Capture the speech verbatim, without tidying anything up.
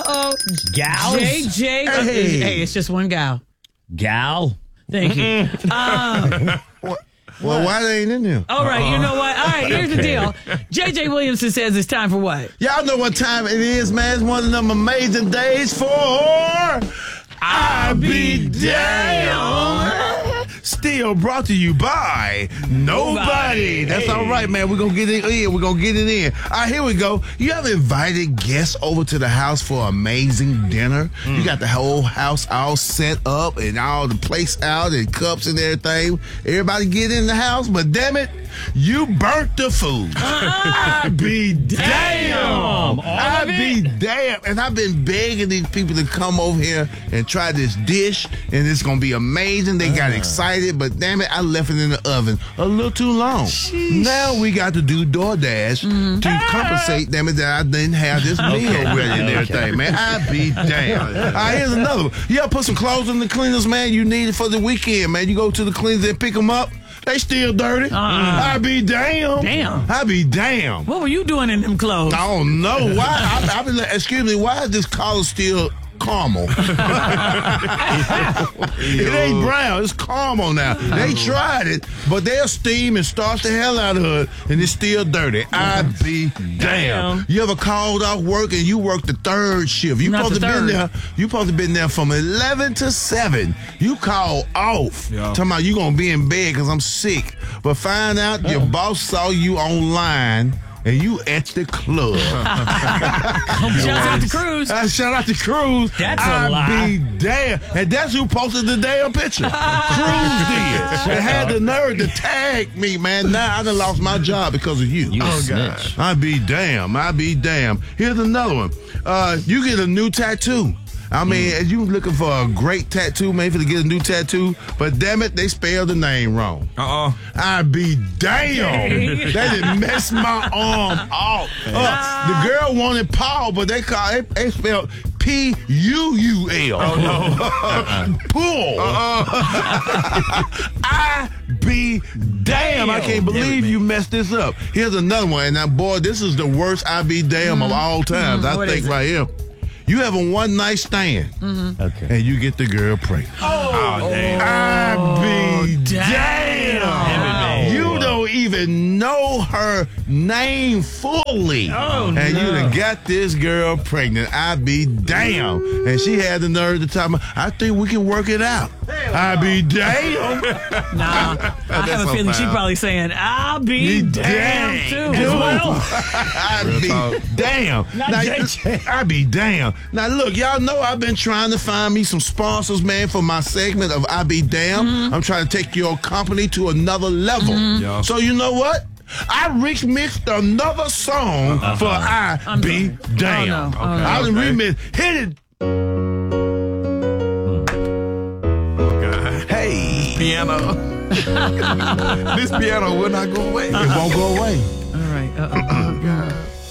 Uh-oh. Gals? J J. Hey. Hey, it's just one gal. Gal? Thank you. Um, Well, why they ain't in there? all right, you know what? All right, here's the deal. J J Williamson says it's time for what? Y'all know what time it is, man. It's one of them amazing days for I Be Damn. Still brought to you by Nobody. That's Hey. all right, man. We're going to get it in. We're going to get it in. All right, here we go. You have invited guests over to the house for an amazing dinner. You got the whole house all set up and all the plates out and cups and everything. Everybody get in the house, but damn it, you burnt the food. I be damn. I be damn. And I've been begging these people to come over here and try this dish, and it's going to be amazing. They got excited, but damn it, I left it in the oven a little too long. Sheesh. Now we got to do DoorDash Mm-hmm. to compensate, damn it, that I didn't have this meal ready and everything, man. I be damn. All right, here's another one. You ever put some clothes in the cleaners, man, you need it for the weekend, man. You go to the cleaners and pick them up. They still dirty. Uh-uh. I be damn. Damn. I be damn. What were you doing in them clothes? I don't know why. I, I be like, excuse me, why is this collar still caramel? It ain't brown. It's caramel now. They tried it, but they'll steam and starch the hell out of it, and it's still dirty. I be damn. Damn. You ever called off work and you work the third shift? You Not supposed the to been third. there. You supposed to been there from eleven to seven. You call off. Yeah. Talking about you gonna be in bed because I'm sick, but find out your boss saw you online. And you at the club. Shouts out to Cruz. I shout out to Cruz. That's a I lie. be damn. And that's who posted the damn picture. Cruz did. And had the nerve to tag me, man. Now I done lost my job because of you. You a Oh, snitch. I be damn. I be damn. Here's another one. Uh, you get a new tattoo. I mean, Mm. as you looking for a great tattoo, maybe to get a new tattoo, but damn it, they spelled the name wrong. Uh-uh. I be damn. They done messed my arm off. Uh, the girl wanted Paul, but they call it, they spelled P U U L. Oh, no. Pull. I be damn. I can't believe you messed this up. Here's another one. And now, boy, this is the worst I be damn of all times. I What think is it? right here. You have a one night stand, Okay. and you get the girl pregnant. Oh, damn. I be damn. damn. You don't even know her name fully. Oh, and no. you done got this girl pregnant. I be damn. And she had the nerve to tell me, I think we can work it out. I be damn. Nah, I have a so feeling she's foul. probably saying, I'll be Be damn damn. too. As well. I be talk. damn. Now, J J. I be damn. Now look, y'all know I've been trying to find me some sponsors, man, for my segment of I Be Damn. Mm-hmm. I'm trying to take your company to another level. Yeah. So you know what? I remixed another song for I I'm Be sorry. Damn. Oh, no. Oh, Okay. no. I done Okay. remixed. Hit it. Hey. Piano. This piano will not go away. It won't go away. All right. Uh-oh. Oh, God.